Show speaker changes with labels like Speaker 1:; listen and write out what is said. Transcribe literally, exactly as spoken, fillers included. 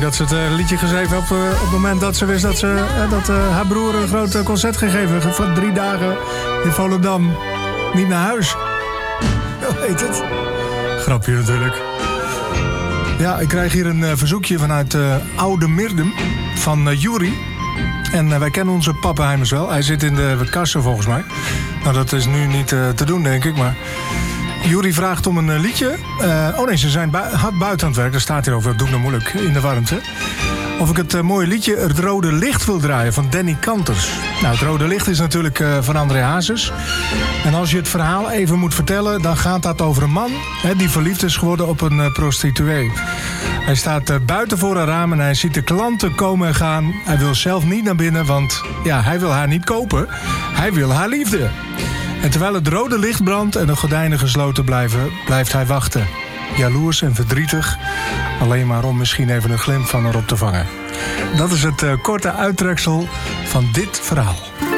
Speaker 1: dat ze het uh, liedje geschreven op, uh, op het moment dat ze wist dat, ze, uh, dat uh, haar broer een groot uh, concert gegeven. Van drie dagen in Volendam. Niet naar huis. Hoe heet het? Grapje natuurlijk. Ja, ik krijg hier een uh, verzoekje vanuit uh, Oude Mirdum van uh, Juri. En uh, wij kennen onze Pappenheimers wel. Hij zit in de kassen volgens mij. Nou, dat is nu niet uh, te doen, denk ik, maar... Juri vraagt om een uh, liedje. Uh, oh nee, ze zijn bu- hard buiten aan het werk. Daar staat hier over, dat doe ik nou moeilijk, in de warmte. Of ik het uh, mooie liedje Het Rode Licht wil draaien van Danny Kanters. Nou, Het Rode Licht is natuurlijk uh, van André Hazes. En als je het verhaal even moet vertellen... dan gaat dat over een man hè, die verliefd is geworden op een uh, prostituee. Hij staat uh, buiten voor een raam en hij ziet de klanten komen en gaan. Hij wil zelf niet naar binnen, want ja, hij wil haar niet kopen. Hij wil haar liefde. En terwijl het rode licht brandt en de gordijnen gesloten blijven... blijft hij wachten. Jaloers en verdrietig. Alleen maar om misschien even een glimp van haar op te vangen. Dat is het uh, korte uittreksel van dit verhaal.